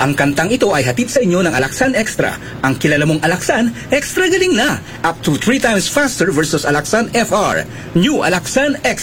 Ang kantang ito ay hatid sa inyo ng Alaxan Extra. Ang kilala mong Alaxan, extra galing na. Up to 3 times faster versus Alaxan FR. New Alaxan Extra.